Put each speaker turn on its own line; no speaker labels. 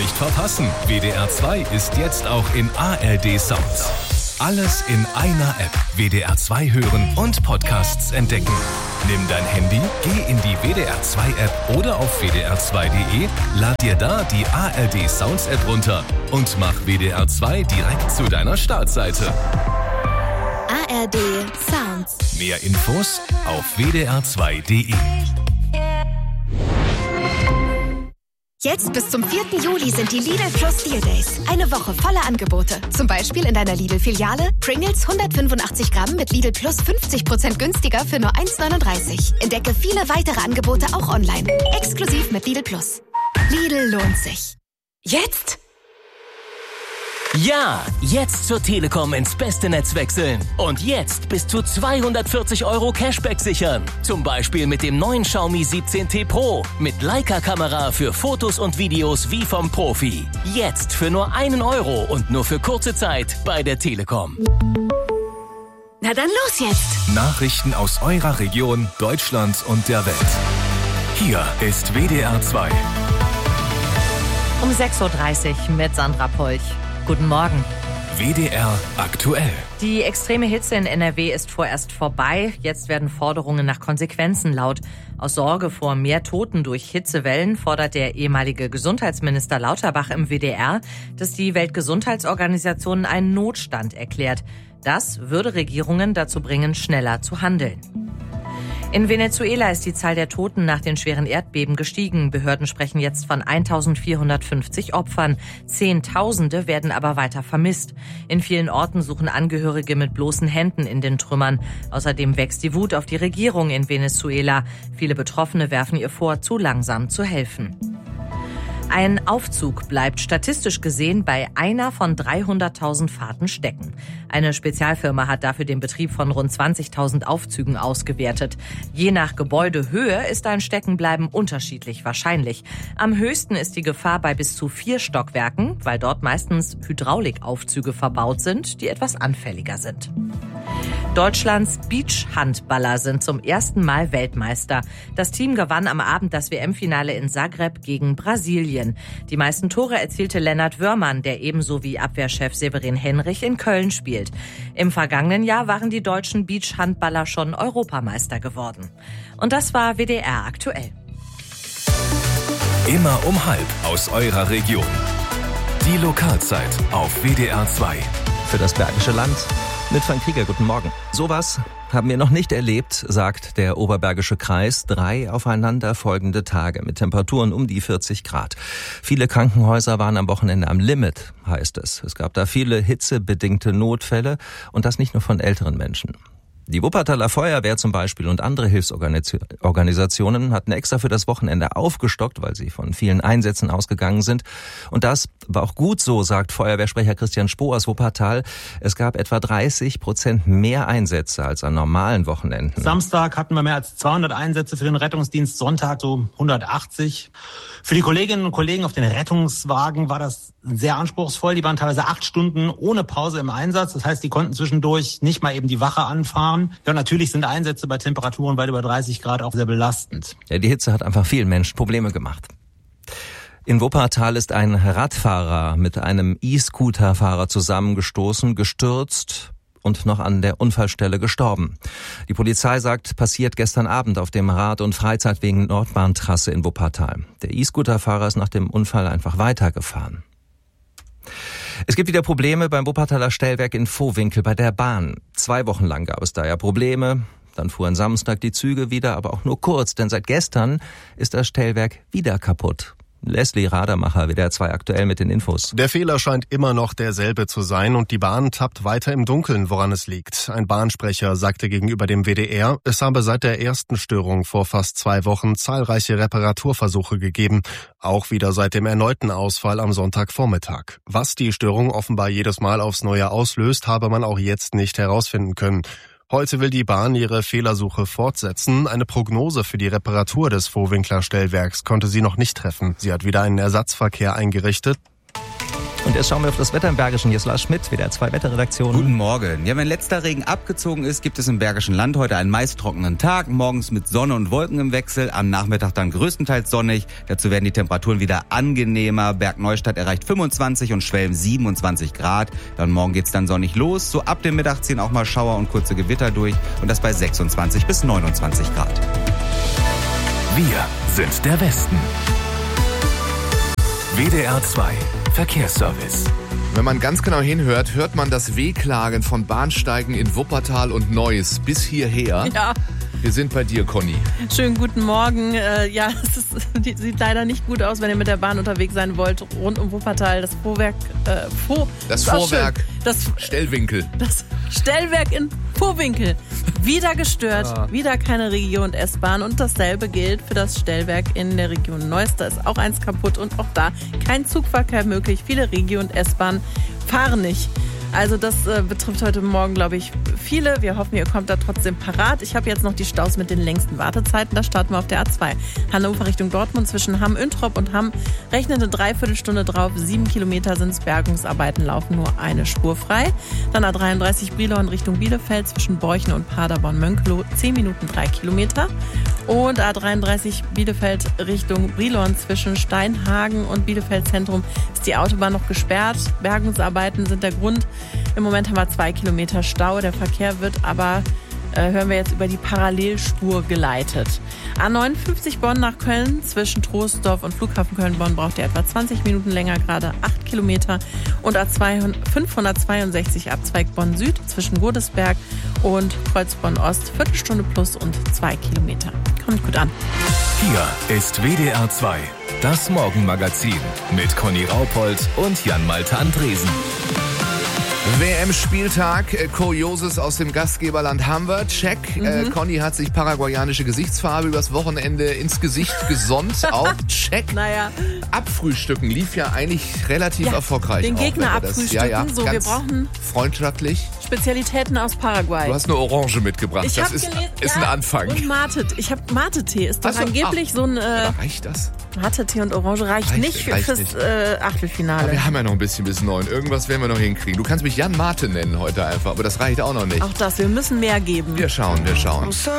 nicht verpassen. WDR 2 ist jetzt auch in ARD Sounds. Alles in einer App. WDR 2 hören und Podcasts entdecken. Nimm dein Handy, geh in die WDR 2 App oder auf wdr2.de, lad dir da die ARD Sounds App runter und mach WDR 2 direkt zu deiner Startseite.
ARD Sounds.
Mehr Infos auf wdr2.de.
Jetzt bis zum 4. Juli sind die Lidl Plus Deal Days. Eine Woche voller Angebote. Zum Beispiel in deiner Lidl-Filiale Pringles 185 Gramm mit Lidl Plus 50% günstiger für nur 1,39. Entdecke viele weitere Angebote auch online. Exklusiv mit Lidl Plus. Lidl lohnt sich. Jetzt?
Ja, jetzt zur Telekom ins beste Netz wechseln. Und jetzt bis zu 240 € Cashback sichern. Zum Beispiel mit dem neuen Xiaomi 17T Pro. Mit Leica-Kamera für Fotos und Videos wie vom Profi. Jetzt für nur 1 € und nur für kurze Zeit bei der Telekom.
Na dann los jetzt!
Nachrichten aus eurer Region, Deutschland und der Welt. Hier ist WDR 2.
Um 6.30 Uhr mit Sandra Polch. Guten Morgen.
WDR aktuell.
Die extreme Hitze in NRW ist vorerst vorbei. Jetzt werden Forderungen nach Konsequenzen laut. Aus Sorge vor mehr Toten durch Hitzewellen fordert der ehemalige Gesundheitsminister Lauterbach im WDR, dass die Weltgesundheitsorganisation einen Notstand erklärt. Das würde Regierungen dazu bringen, schneller zu handeln. In Venezuela ist die Zahl der Toten nach den schweren Erdbeben gestiegen. Behörden sprechen jetzt von 1450 Opfern. Zehntausende werden aber weiter vermisst. In vielen Orten suchen Angehörige mit bloßen Händen in den Trümmern. Außerdem wächst die Wut auf die Regierung in Venezuela. Viele Betroffene werfen ihr vor, zu langsam zu helfen. Ein Aufzug bleibt statistisch gesehen bei einer von 300.000 Fahrten stecken. Eine Spezialfirma hat dafür den Betrieb von rund 20.000 Aufzügen ausgewertet. Je nach Gebäudehöhe ist ein Steckenbleiben unterschiedlich wahrscheinlich. Am höchsten ist die Gefahr bei bis zu 4 Stockwerken, weil dort meistens Hydraulikaufzüge verbaut sind, die etwas anfälliger sind. Deutschlands Beachhandballer sind zum ersten Mal Weltmeister. Das Team gewann am Abend das WM-Finale in Zagreb gegen Brasilien. Die meisten Tore erzielte Lennart Wörmann, der ebenso wie Abwehrchef Severin Henrich in Köln spielt. Im vergangenen Jahr waren die deutschen Beachhandballer schon Europameister geworden. Und das war WDR aktuell.
Immer um 12:30 aus eurer Region. Die Lokalzeit auf WDR 2.
Für das Bergische Land mit Frank Krieger, guten Morgen. Sowas haben wir noch nicht erlebt, sagt der Oberbergische Kreis. 3 aufeinanderfolgende Tage mit Temperaturen um die 40 Grad. Viele Krankenhäuser waren am Wochenende am Limit, heißt es. Es gab da viele hitzebedingte Notfälle und das nicht nur von älteren Menschen. Die Wuppertaler Feuerwehr zum Beispiel und andere Hilfsorganisationen hatten extra für das Wochenende aufgestockt, weil sie von vielen Einsätzen ausgegangen sind. Und das war auch gut so, sagt Feuerwehrsprecher Christian Spohr aus Wuppertal. Es gab etwa 30% mehr Einsätze als an normalen Wochenenden.
Samstag hatten wir mehr als 200 Einsätze für den Rettungsdienst, Sonntag so 180. Für die Kolleginnen und Kollegen auf den Rettungswagen war das sehr anspruchsvoll. Die waren teilweise 8 Stunden ohne Pause im Einsatz. Das heißt, die konnten zwischendurch nicht mal eben die Wache anfahren. Ja, natürlich sind Einsätze bei Temperaturen weit über 30 Grad auch sehr belastend.
Ja, die Hitze hat einfach vielen Menschen Probleme gemacht. In Wuppertal ist ein Radfahrer mit einem E-Scooter-Fahrer zusammengestoßen, gestürzt und noch an der Unfallstelle gestorben. Die Polizei sagt, passiert gestern Abend auf dem Rad- und Freizeitweg Nordbahntrasse in Wuppertal. Der E-Scooter-Fahrer ist nach dem Unfall einfach weitergefahren. Es gibt wieder Probleme beim Wuppertaler Stellwerk in Vohwinkel bei der Bahn. 2 Wochen lang gab es da ja Probleme. Dann fuhren Samstag die Züge wieder, aber auch nur kurz, denn seit gestern ist das Stellwerk wieder kaputt. Leslie Radermacher, WDR 2 aktuell mit den Infos.
Der Fehler scheint immer noch derselbe zu sein und die Bahn tappt weiter im Dunkeln, woran es liegt. Ein Bahnsprecher sagte gegenüber dem WDR, es habe seit der ersten Störung vor fast 2 Wochen zahlreiche Reparaturversuche gegeben, auch wieder seit dem erneuten Ausfall am Sonntagvormittag. Was die Störung offenbar jedes Mal aufs Neue auslöst, habe man auch jetzt nicht herausfinden können. Heute will die Bahn ihre Fehlersuche fortsetzen. Eine Prognose für die Reparatur des Vohwinkler Stellwerks konnte sie noch nicht treffen. Sie hat wieder einen Ersatzverkehr eingerichtet.
Und jetzt schauen wir auf das Wetter im Bergischen. Hier ist Lars Schmidt, WDR 2 Wetterredaktion.
Guten Morgen. Ja, wenn letzter Regen abgezogen ist, gibt es im Bergischen Land heute einen meist trockenen Tag. Morgens mit Sonne und Wolken im Wechsel, am Nachmittag dann größtenteils sonnig. Dazu werden die Temperaturen wieder angenehmer. Bergneustadt erreicht 25 und Schwelm 27 Grad. Dann morgen geht's dann sonnig los. So ab dem Mittag ziehen auch mal Schauer und kurze Gewitter durch. Und das bei 26 bis 29 Grad.
Wir sind der Westen. WDR 2 Verkehrsservice.
Wenn man ganz genau hinhört, hört man das Wehklagen von Bahnsteigen in Wuppertal und Neuss bis hierher.
Ja.
Wir sind bei dir, Conny.
Schönen guten Morgen. Sieht leider nicht gut aus, wenn ihr mit der Bahn unterwegs sein wollt. Rund um Wuppertal, das Vorwerk.
Stellwinkel.
Das Stellwerk in Vohwinkel. Wieder gestört, wieder keine Regio- und S-Bahn. Und dasselbe gilt für das Stellwerk in der Region Neuss. Da ist auch eins kaputt und auch da kein Zugverkehr möglich. Viele Regio- und S-Bahnen fahren nicht. Also das betrifft heute Morgen, glaube ich, viele. Wir hoffen, ihr kommt da trotzdem parat. Ich habe jetzt noch die Staus mit den längsten Wartezeiten. Da starten wir auf der A2. Hannover Richtung Dortmund zwischen Hamm-Üntrop und Hamm. Rechnet eine Dreiviertelstunde drauf. 7 Kilometer sind es. Bergungsarbeiten laufen nur eine Spur frei. Dann A33 Brilon Richtung Bielefeld zwischen Borchen und Paderborn-Mönckeloh. 10 Minuten 3 Kilometer. Und A33 Bielefeld Richtung Brilon zwischen Steinhagen und Bielefeld Zentrum ist die Autobahn noch gesperrt. Bergungsarbeiten sind der Grund. Im Moment haben wir 2 Kilometer Stau. Der Verkehr wird aber, hören wir jetzt, über die Parallelspur geleitet. A59 Bonn nach Köln zwischen Troisdorf und Flughafen Köln-Bonn braucht ihr etwa 20 Minuten länger, gerade 8 Kilometer. Und A562 Abzweig Bonn Süd zwischen Godesberg und Kreuzbonn Ost, Viertelstunde plus und 2 Kilometer. Kommt gut an.
Hier ist WDR 2, das Morgenmagazin mit Conny Raupold und Jan-Malte Andresen.
WM-Spieltag, Kurioses aus dem Gastgeberland haben wir. Check. Conny hat sich paraguayanische Gesichtsfarbe übers Wochenende ins Gesicht gesonnt. Auch check.
Naja.
Abfrühstücken lief ja eigentlich relativ erfolgreich.
Den Gegner
auch,
abfrühstücken. So, wir brauchen
freundschaftlich.
Spezialitäten aus Paraguay.
Du hast eine Orange mitgebracht. Das ist ein Anfang.
Und Mate. Ich habe Mate-Tee. Ist doch angeblich so ein...
reicht das?
Mate-Tee und Orange reicht nicht fürs Achtelfinale.
Aber wir haben ja noch ein bisschen bis 9. Irgendwas werden wir noch hinkriegen. Du kannst mich Jan Mate nennen heute einfach, aber das reicht auch noch nicht.
Auch das, wir müssen mehr geben.
Wir schauen.